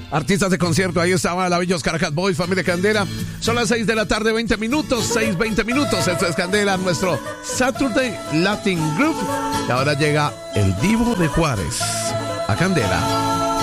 Artistas de concierto, ahí estaba la Bellos Caracas Boys, familia Candela. Son las 6 de la tarde, 20 minutos, 6:20 minutos. Esto es Candela, nuestro Saturday Latin Group. Y ahora llega el Divo de Juárez a Candela.